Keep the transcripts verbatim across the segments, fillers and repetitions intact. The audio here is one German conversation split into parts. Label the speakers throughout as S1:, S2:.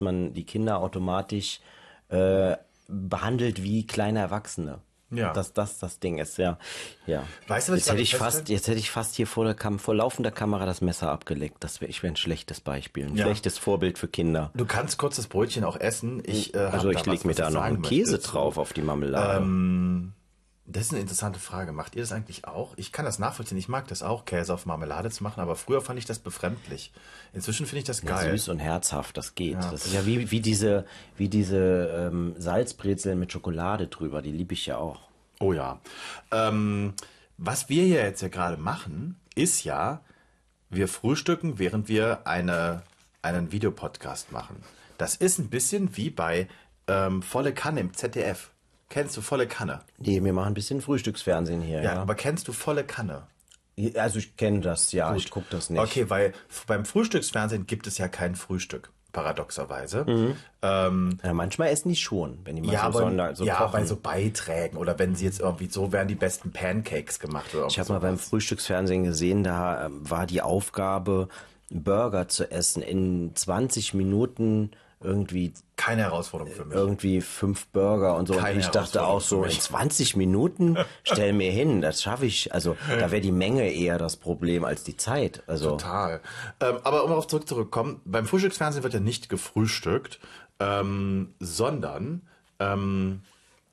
S1: man die Kinder automatisch äh, behandelt wie kleine Erwachsene.
S2: Ja.
S1: Dass das das Ding ist, ja. ja.
S2: Weißt du, was
S1: jetzt
S2: ich
S1: hätte ich
S2: feststelle?
S1: fast, jetzt hätte ich fast hier vor der Kam vor laufender Kamera das Messer abgelegt. Das wäre, ich wäre ein schlechtes Beispiel, ein
S2: Ja.
S1: schlechtes Vorbild für Kinder.
S2: Du kannst kurz das Brötchen auch essen. Ich, äh,
S1: Also
S2: hab
S1: ich
S2: da
S1: lege
S2: was,
S1: mir
S2: was
S1: da
S2: ich
S1: noch
S2: sagen
S1: einen Käse
S2: möchte.
S1: drauf auf die Marmelade.
S2: Ähm, das ist eine interessante Frage. Macht ihr das eigentlich auch? Ich kann das nachvollziehen. Ich mag das auch, Käse auf Marmelade zu machen, aber früher fand ich das befremdlich. Inzwischen finde ich das
S1: Ja,
S2: geil.
S1: süß und herzhaft, das geht.
S2: Ja.
S1: Das ist ja wie, wie diese, wie diese ähm, Salzbrezeln mit Schokolade drüber, die liebe ich ja auch.
S2: Oh ja. Ähm, was wir hier jetzt ja gerade machen, ist ja, wir frühstücken, während wir eine, einen Videopodcast machen. Das ist ein bisschen wie bei ähm, Volle Kanne im Z D F. Kennst du Volle Kanne?
S1: Nee, wir machen ein bisschen Frühstücksfernsehen hier.
S2: Ja,
S1: Ja,
S2: aber kennst du Volle Kanne?
S1: also ich kenne das, ja,
S2: Gut.
S1: ich gucke das nicht.
S2: Okay, weil f- beim Frühstücksfernsehen gibt es ja kein Frühstück, paradoxerweise.
S1: Mhm.
S2: Ähm,
S1: Ja, manchmal essen die schon, wenn die mal
S2: ja,
S1: so,
S2: aber,
S1: Sonder, so
S2: ja
S1: kochen.
S2: bei so Beiträgen oder wenn sie jetzt irgendwie, so werden die besten Pancakes gemacht. Oder
S1: Ich habe mal beim Frühstücksfernsehen gesehen, da ähm, war die Aufgabe, Burger zu essen in zwanzig Minuten irgendwie
S2: keine Herausforderung für mich.
S1: irgendwie fünf Burger und so.
S2: Keine
S1: und ich dachte auch so,
S2: Herausforderung für
S1: in
S2: mich.
S1: zwanzig Minuten stell mir hin, das schaffe ich. Also da wäre die Menge eher das Problem als die Zeit. Also
S2: Total. Ähm, aber um darauf zurückzukommen, beim Frühstücksfernsehen wird ja nicht gefrühstückt, ähm, sondern ähm,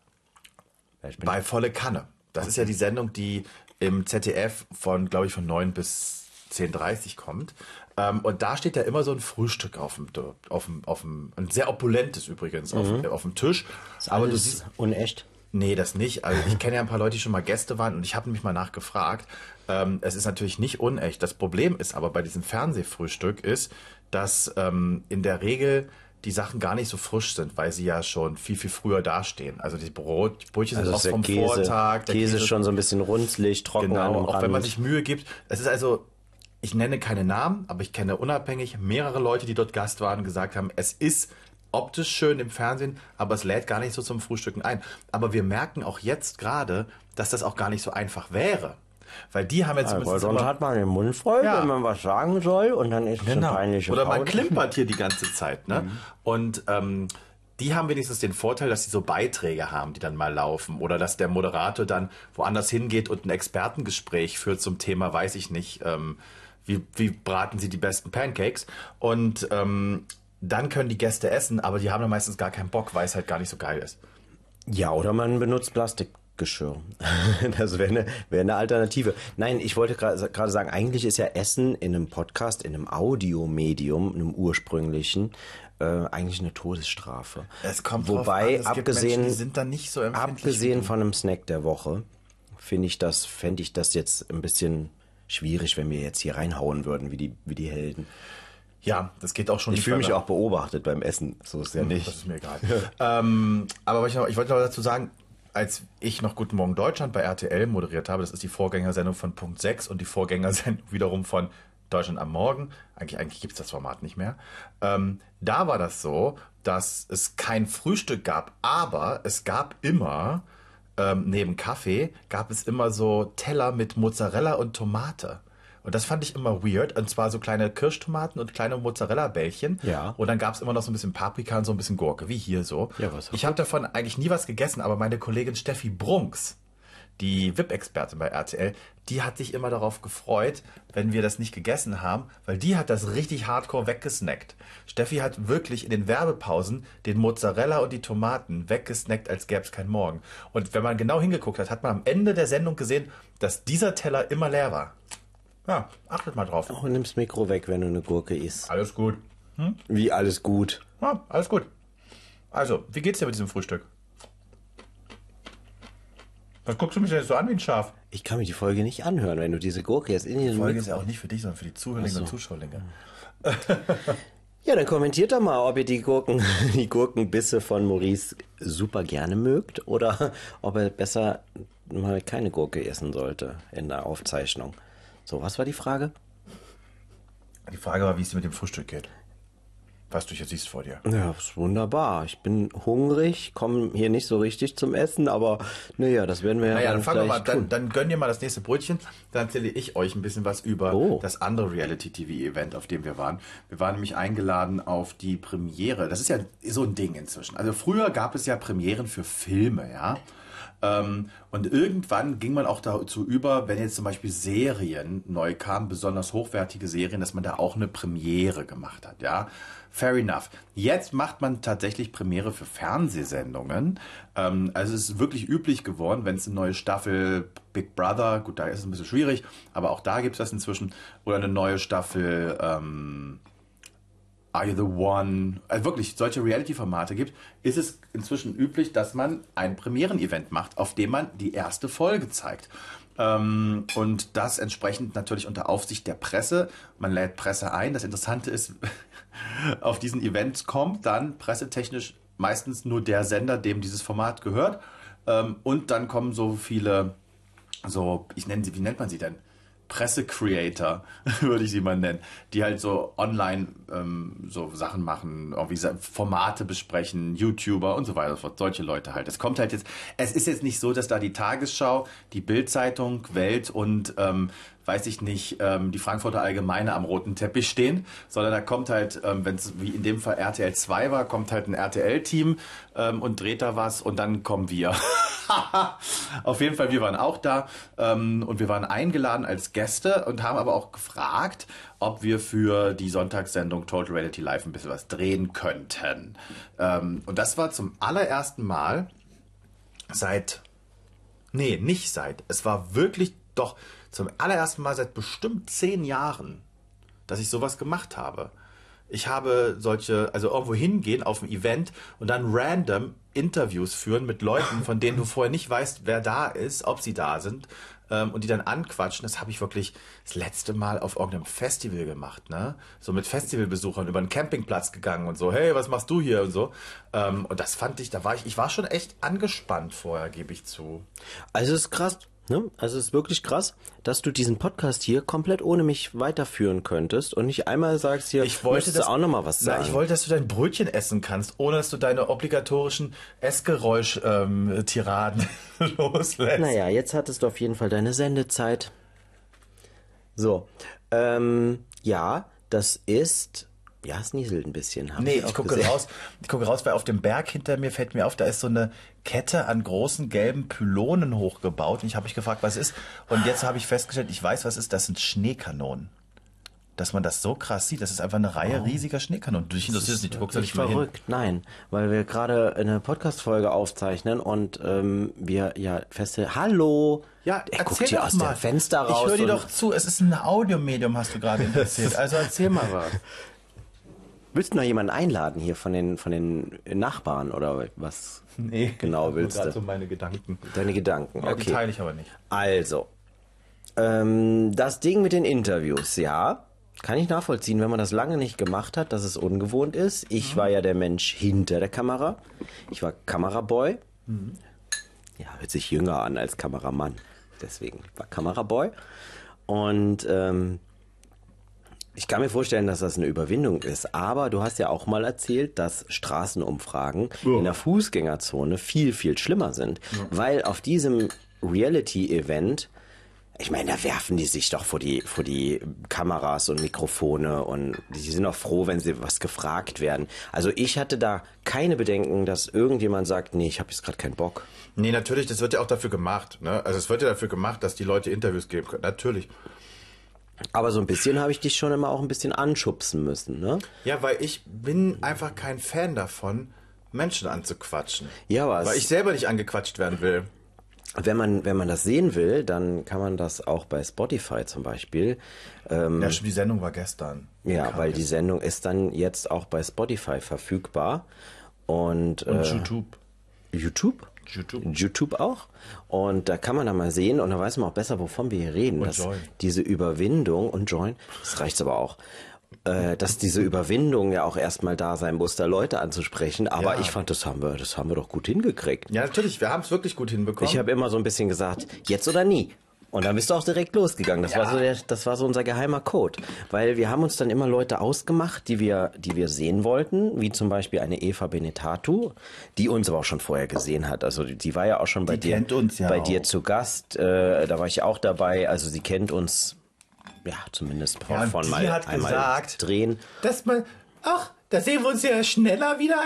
S1: ja, ich bin
S2: bei Volle Kanne. Das ist ja die Sendung, die im Z D F von, glaube ich, von neun bis zehn Uhr dreißig kommt. Ähm, und da steht ja immer so ein Frühstück auf dem, auf dem, auf dem, ein sehr opulentes übrigens, auf,
S1: Mhm.
S2: auf dem Tisch.
S1: ist
S2: Aber du
S1: alles
S2: siehst,
S1: unecht.
S2: nee, das nicht. Also ich kenne ja ein paar Leute, die schon mal Gäste waren und ich habe mich mal nachgefragt. Ähm, es ist natürlich nicht unecht. Das Problem ist aber bei diesem Fernsehfrühstück ist, dass ähm, in der Regel die Sachen gar nicht so frisch sind, weil sie ja schon viel, viel früher dastehen. Also die Brot, die Brötchen
S1: Also
S2: sind
S1: ist
S2: oft
S1: der
S2: vom
S1: Käse,
S2: Vortag. Der
S1: Käse ist schon so ein bisschen runzlig, trocken an
S2: Genau,
S1: dem
S2: auch
S1: Rand.
S2: wenn man sich Mühe gibt. Es ist also, ich nenne keine Namen, aber ich kenne unabhängig mehrere Leute, die dort Gast waren und gesagt haben, es ist optisch schön im Fernsehen, aber es lädt gar nicht so zum Frühstücken ein. Aber wir merken auch jetzt gerade, dass das auch gar nicht so einfach wäre. Weil die haben jetzt
S1: Ja, weil
S2: zumindest
S1: sonst
S2: immer,
S1: hat man den Mund voll,
S2: Ja.
S1: wenn man was sagen soll und dann ist es eine
S2: genau.
S1: peinliche
S2: Oder man
S1: Pause.
S2: klimpert hier die ganze Zeit. Ne? Und ähm, die haben wenigstens den Vorteil, dass sie so Beiträge haben, die dann mal laufen. Oder dass der Moderator dann woanders hingeht und ein Expertengespräch führt zum Thema, weiß ich nicht, ähm, wie, wie braten sie die besten Pancakes. Und ähm, dann können die Gäste essen, aber die haben dann meistens gar keinen Bock, weil es halt gar nicht so geil ist.
S1: Ja, oder man benutzt Plastikgeschirr. Das wäre eine, wäre eine Alternative. Nein, ich wollte gerade gerade sagen, eigentlich ist ja Essen in einem Podcast, in einem Audiomedium, einem ursprünglichen, äh, eigentlich eine Todesstrafe.
S2: Es kommt
S1: Wobei,
S2: drauf an, es
S1: abgesehen,
S2: gibt Menschen, die sind dann nicht so empfindlich
S1: abgesehen
S2: wie du.
S1: von einem Snack der Woche, finde ich das, fände ich das jetzt ein bisschen schwierig, wenn wir jetzt hier reinhauen würden, wie die, wie die Helden.
S2: Ja, das geht auch schon
S1: Ich
S2: nicht
S1: fühle mich
S2: weiter.
S1: auch beobachtet beim Essen, so ist ja
S2: Das
S1: nicht.
S2: ist mir egal. ähm, aber was ich, noch, ich wollte noch dazu sagen, als ich noch Guten Morgen Deutschland bei R T L moderiert habe, das ist die Vorgängersendung von Punkt sechs und die Vorgängersendung wiederum von Deutschland am Morgen, eigentlich, eigentlich gibt es das Format nicht mehr, ähm, da war das so, dass es kein Frühstück gab, aber es gab immer, ähm, neben Kaffee, gab es immer so Teller mit Mozzarella und Tomate. Und das fand ich immer weird. Und zwar so kleine Kirschtomaten und kleine Mozzarella-Bällchen.
S1: Ja.
S2: Und dann gab es immer noch so ein bisschen Paprika und so ein bisschen Gurke, wie hier so.
S1: Ja, was
S2: ich habe davon eigentlich nie was gegessen, aber meine Kollegin Steffi Brunks, die V I P-Expertin bei R T L, die hat sich immer darauf gefreut, wenn wir das nicht gegessen haben, weil die hat das richtig hardcore weggesnackt. Steffi hat wirklich in den Werbepausen den Mozzarella und die Tomaten weggesnackt, als gäbe es keinen Morgen. Und wenn man genau hingeguckt hat, hat man am Ende der Sendung gesehen, dass dieser Teller immer leer war. Ja, achtet mal drauf.
S1: Oh, nimm's Mikro weg, wenn du eine Gurke isst.
S2: Alles gut.
S1: Wie alles gut.
S2: Ja, alles gut. Also, wie geht's dir mit diesem Frühstück? Was guckst du mich denn jetzt so an wie ein Schaf?
S1: Ich kann mir die Folge nicht anhören, wenn du diese Gurke jetzt in den
S2: Die Folge
S1: Mikro-
S2: ist ja auch nicht für dich, sondern für die Zuhörlinge
S1: Ach so.
S2: und Zuschauerlinge.
S1: Ja, dann kommentiert doch mal, ob ihr die Gurken, die Gurkenbisse von Maurice super gerne mögt oder ob er besser mal keine Gurke essen sollte in der Aufzeichnung. So, was war die Frage?
S2: Die Frage war, wie es dir mit dem Frühstück geht. was du hier siehst vor dir.
S1: Ja, ist wunderbar. Ich bin hungrig, komme hier nicht so richtig zum Essen, aber naja, das werden wir ja
S2: Naja,
S1: dann
S2: dann fangen wir
S1: gleich
S2: mal,
S1: tun.
S2: dann, dann gönn dir mal das nächste Brötchen, dann erzähle ich euch ein bisschen was über
S1: Oh.
S2: das andere Reality-T V-Event, auf dem wir waren. Wir waren nämlich eingeladen auf die Premiere. Das ist ja so ein Ding inzwischen. Also früher gab es ja Premieren für Filme, ja. Ähm, und irgendwann ging man auch dazu über, wenn jetzt zum Beispiel Serien neu kamen, besonders hochwertige Serien, dass man da auch eine Premiere gemacht hat, ja. Fair enough. Jetzt macht man tatsächlich Premiere für Fernsehsendungen. Ähm, also es ist wirklich üblich geworden, wenn es eine neue Staffel Big Brother, gut, da ist es ein bisschen schwierig, aber auch da gibt es das inzwischen, oder eine neue Staffel ähm, Are You the One, also wirklich solche Reality-Formate gibt, ist es inzwischen üblich, dass man ein Premieren-Event macht, auf dem man die erste Folge zeigt. Ähm, und das entsprechend natürlich unter Aufsicht der Presse. Man lädt Presse ein. Das Interessante ist, auf diesen Event kommt dann pressetechnisch meistens nur der Sender, dem dieses Format gehört. Ähm, und dann kommen so viele, so, ich nenne sie, wie nennt man sie denn? Presse-Creator, würde ich sie mal nennen, die halt so online ähm, so Sachen machen, irgendwie Formate besprechen, YouTuber und so weiter, solche Leute halt. Es kommt halt jetzt, es ist jetzt nicht so, dass da die Tagesschau, die Bild-Zeitung, Welt und ähm, weiß ich nicht, ähm, die Frankfurter Allgemeine am roten Teppich stehen, sondern da kommt halt, ähm, wenn es wie in dem Fall R T L zwei war, kommt halt ein R T L-Team ähm, und dreht da was und dann kommen wir. Auf jeden Fall, wir waren auch da ähm, und wir waren eingeladen als Gäste und haben aber auch gefragt, ob wir für die Sonntagssendung Total Reality Live ein bisschen was drehen könnten. Ähm, und das war zum allerersten Mal seit, nee, nicht seit, es war wirklich doch zum allerersten Mal seit bestimmt zehn Jahren, dass ich sowas gemacht habe. Ich habe solche, also irgendwo hingehen auf ein Event und dann random Interviews führen mit Leuten, von denen du vorher nicht weißt, wer da ist, ob sie da sind, ähm, und die dann anquatschen. Das habe ich wirklich das letzte Mal auf irgendeinem Festival gemacht, ne? So mit Festivalbesuchern über einen Campingplatz gegangen und so, hey, was machst du hier und so. Ähm, und das fand ich, da war ich, ich war schon echt angespannt vorher, gebe ich zu.
S1: Also es ist krass, ne? Also es ist wirklich krass, dass du diesen Podcast hier komplett ohne mich weiterführen könntest und nicht einmal sagst hier,
S2: ich wollte
S1: möchtest
S2: das,
S1: du auch noch mal was sagen.
S2: Na, ich wollte, dass du dein Brötchen essen kannst, ohne dass du deine obligatorischen Essgeräusch-Tiraden ähm, loslässt.
S1: Naja, jetzt hattest du auf jeden Fall deine Sendezeit. So, ähm, ja, das ist... Ja, es nieselt ein bisschen. Hab
S2: Nee,
S1: ich,
S2: ich gucke
S1: gesehen.
S2: raus, ich gucke raus, weil auf dem Berg hinter mir fällt mir auf, da ist so eine Kette an großen gelben Pylonen hochgebaut. Und ich habe mich gefragt, was ist. Und jetzt habe ich festgestellt, ich weiß, was ist. Das sind Schneekanonen. Dass man das so krass sieht, das ist einfach eine Reihe oh. riesiger Schneekanonen. Dich interessiert es nicht, du guckst da nicht mal hin.
S1: Verrückt, nein, weil wir gerade eine Podcast-Folge aufzeichnen und ähm, wir ja feste. Hallo!
S2: Ja,
S1: er guckt
S2: erzähl
S1: hier
S2: doch
S1: aus
S2: mal.
S1: dem Fenster raus.
S2: Ich höre dir
S1: und-
S2: doch zu, es ist ein Audiomedium, hast du gerade erzählt. Also erzähl mal was.
S1: Willst du noch jemanden einladen hier von den, von den Nachbarn oder was
S2: Nee,
S1: genau willst
S2: gerade
S1: du?
S2: so meine Gedanken.
S1: Deine Gedanken,
S2: Ja, die
S1: okay.
S2: teile ich aber nicht.
S1: Also, ähm, das Ding mit den Interviews, ja, kann ich nachvollziehen, wenn man das lange nicht gemacht hat, dass es ungewohnt ist. Ich war ja der Mensch hinter der Kamera. Ich war Kameraboy.
S2: Mhm.
S1: Ja, hört sich jünger an als Kameramann. Deswegen war Kameraboy. Und ähm, ich kann mir vorstellen, dass das eine Überwindung ist. Aber du hast ja auch mal erzählt, dass Straßenumfragen
S2: Ja.
S1: in der Fußgängerzone viel, viel schlimmer sind.
S2: Ja.
S1: Weil auf diesem Reality-Event, ich meine, da werfen die sich doch vor die, vor die Kameras und Mikrofone und die sind auch froh, wenn sie was gefragt werden. Also ich hatte da keine Bedenken, dass irgendjemand sagt, nee, ich habe jetzt gerade keinen Bock.
S2: Nee, natürlich, das wird ja auch dafür gemacht. Ne? Also es wird ja dafür gemacht, dass die Leute Interviews geben können. Natürlich.
S1: Aber so ein bisschen habe ich dich schon immer auch ein bisschen anschubsen müssen, ne?
S2: Ja, weil ich bin einfach kein Fan davon, Menschen anzuquatschen.
S1: Ja, aber
S2: Weil
S1: es-
S2: ich selber nicht angequatscht werden will.
S1: Wenn man, wenn man das sehen will, dann kann man das auch bei Spotify zum Beispiel. Ähm,
S2: Ja, die Sendung war gestern.
S1: ja,
S2: Kam
S1: weil die
S2: gestern.
S1: Sendung ist dann jetzt auch bei Spotify verfügbar. Und,
S2: Und
S1: äh,
S2: YouTube.
S1: YouTube?
S2: YouTube.
S1: YouTube auch. Und da kann man dann mal sehen und da weiß man auch besser, wovon wir hier reden.
S2: Und
S1: dass
S2: Join.
S1: diese Überwindung und Join, das reicht aber auch, äh, dass diese Überwindung ja auch erstmal da sein muss, da Leute anzusprechen. Aber
S2: Ja.
S1: ich fand, das haben wir, das haben wir doch gut hingekriegt.
S2: Ja, natürlich, wir haben es wirklich gut hinbekommen.
S1: Ich habe immer so ein bisschen gesagt, jetzt oder nie. Und dann bist du auch direkt losgegangen. Das,
S2: Ja.
S1: war so der, das war so unser geheimer Code. Weil wir haben uns dann immer Leute ausgemacht, die wir, die wir sehen wollten, wie zum Beispiel eine Eva Benetatu, die uns aber auch schon vorher gesehen hat. Also die, die war ja auch schon bei
S2: Die
S1: dir,
S2: kennt uns ja
S1: bei
S2: auch.
S1: dir zu Gast. Äh, da war ich auch dabei. Also sie kennt uns, ja, zumindest
S2: Ja, und
S1: von
S2: die
S1: mal
S2: hat
S1: einmal
S2: gesagt,
S1: drehen.
S2: dass man, ach, da sehen wir uns ja schneller wieder